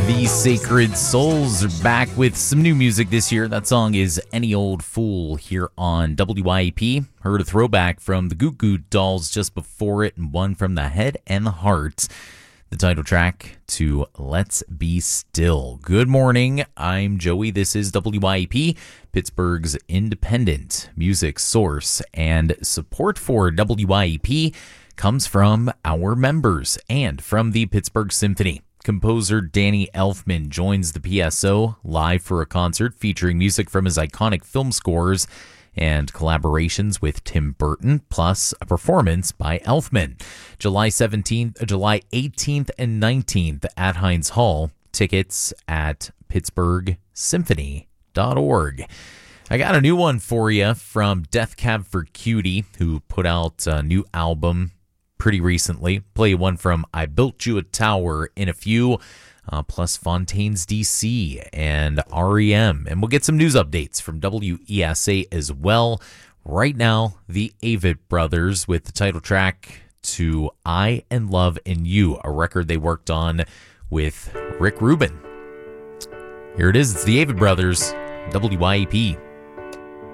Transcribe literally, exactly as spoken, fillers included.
The Sacred Souls are back with some new music this year. That song is Any Old Fool here on W I E P. Heard a throwback from the Goo Goo Dolls just before it, and one from The Head and the Heart. The title track to Let's Be Still. Good morning, I'm Joey. This is W I E P, Pittsburgh's independent music source, and support for W I E P comes from our members and from the Pittsburgh Symphony. Composer Danny Elfman joins the P S O live for a concert featuring music from his iconic film scores and collaborations with Tim Burton, plus a performance by Elfman. July seventeenth, July eighteenth and nineteenth at Heinz Hall. Tickets at pittsburgh symphony dot org. I got a new one for you from Death Cab for Cutie, who put out a new album pretty recently. Play one from I Built You a Tower in a few, uh, plus Fontaines D C and R E M. And we'll get some news updates from W E S A as well. Right now, the Avett Brothers with the title track to I and Love and You, a record they worked on with Rick Rubin. Here it is. It's the Avett Brothers, W I E P.